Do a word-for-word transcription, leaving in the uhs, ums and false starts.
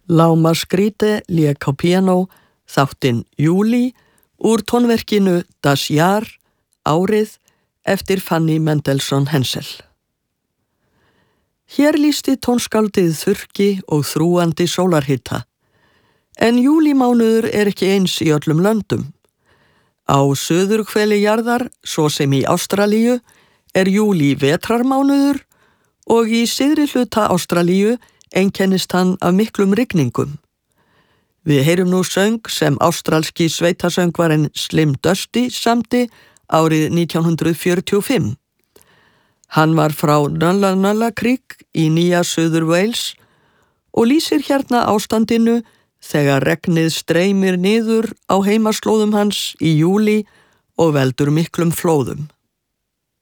Lauma Skrite lék á píanó þáttinn Júlí úr tónverkinu Das Jahr, árið, eftir Fanny Mendelssohn Hensel. Hér lýsti tónskáldið þurrki og þrúandi sólarhita. En júlímánuður er ekki eins í öllum löndum. Á suðurhveli jarðar, svo sem í Ástralíu, er júlí vetrarmánuður og í syðri hluta Ástralíu einkennist hann af miklum rigningum. Við heyrum nú söng sem ástralski sveitasöngvarinn Slim Dusty samdi árið nítján hundruð fjörutíu og fimm. Hann var frá Nulla Nulla Creek í Nýja Suður Wales og lýsir hérna ástandinu þegar regnið streymir niður á heimaslóðum hans í júlí og veldur miklum flóðum.